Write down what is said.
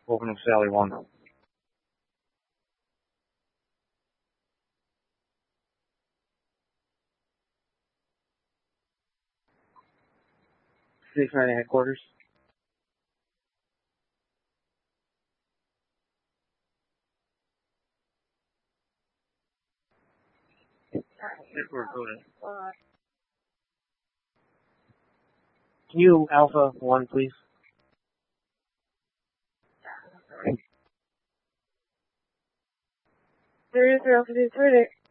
Opening Sally 1. Six Nine Headquarters. We're recording. Can you Alpha 1, please? There is Alpha 2,